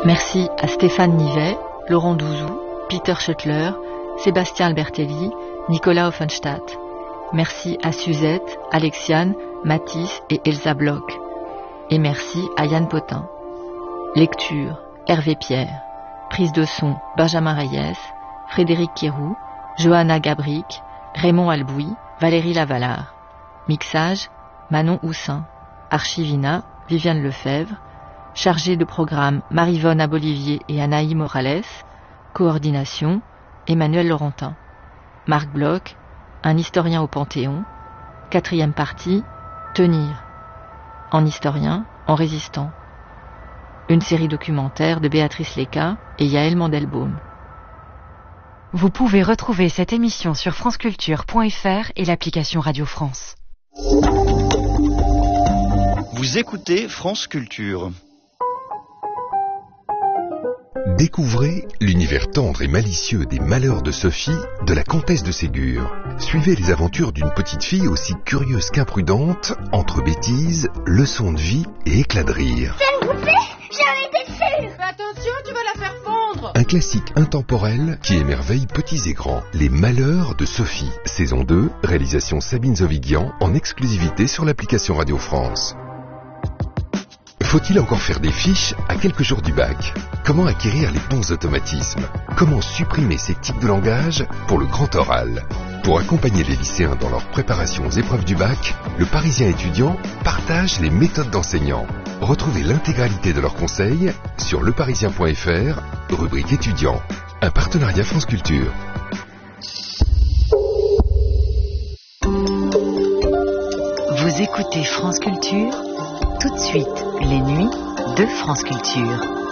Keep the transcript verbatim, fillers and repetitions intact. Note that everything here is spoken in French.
Merci à Stéphane Nivet, Laurent Douzou, Peter Schoettler, Sébastien Albertelli, Nicolas Offenstadt. Merci à Suzette, Alexiane, Mathis et Elsa Bloch. Et merci à Yann Potin. Lecture, Hervé Pierre. Prise de son, Benjamin Reyes, Frédéric Quéroux, Johanna Gabric, Raymond Albouy, Valérie Lavallard. Mixage, Manon Houssin. Archivina, Viviane Lefebvre. Chargée de programme, Maryvonne Abolivier et Anaï Morales. Coordination, Emmanuel Laurentin. Marc Bloch, un historien au Panthéon. Quatrième partie, Tenir. En historien, en résistant. Une série documentaire de Béatrice Léca et Yaël Mandelbaum. Vous pouvez retrouver cette émission sur franceculture point f r et l'application Radio France. Vous écoutez France Culture. Découvrez l'univers tendre et malicieux des malheurs de Sophie de la comtesse de Ségur. Suivez les aventures d'une petite fille aussi curieuse qu'imprudente, entre bêtises, leçons de vie et éclats de rire. C'est une poupée, j'en étais sûre. Fais attention, tu vas la faire fondre. Un classique intemporel qui émerveille petits et grands. Les malheurs de Sophie, saison deux, réalisation Sabine Zovigian, en exclusivité sur l'application Radio France. Faut-il encore faire des fiches à quelques jours du bac? Comment acquérir les bons automatismes? Comment supprimer ces tics de langage pour le grand oral? Pour accompagner les lycéens dans leur préparation aux épreuves du bac, le Parisien étudiant partage les méthodes d'enseignants. Retrouvez l'intégralité de leurs conseils sur leparisien point f r, rubrique étudiants. Un partenariat France Culture. Vous écoutez France Culture, tout de suite les nuits de France Culture.